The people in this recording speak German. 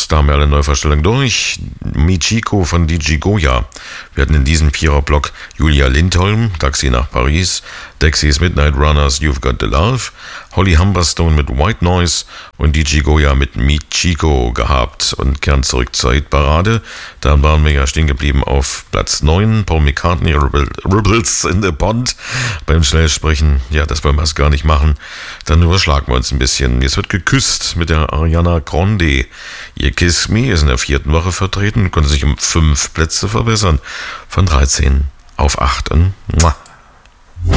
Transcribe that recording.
da haben wir alle Neuvorstellungen durch. Michiko von DJ Goya. Wir hatten in diesem Viererblock Julia Lindholm, Taxi nach Paris, Dexys Midnight Runners, You've Got the Love, Holly Humberstone mit White Noise und DJ Goya mit Michiko gehabt. Und Kern zurück zur Hitparade. Dann waren wir ja stehen geblieben auf Platz 9, Paul McCartney, Rebels in the Pond. Beim Schnellsprechen, ja, das wollen wir es gar nicht machen. Dann überschlagen wir uns ein bisschen. Jetzt wird geküsst mit der Ariana Grande. Ihr Kiss Me ist in der 4. Woche vertreten, konnte sich um 5 Plätze verbessern. Von 13 auf 8.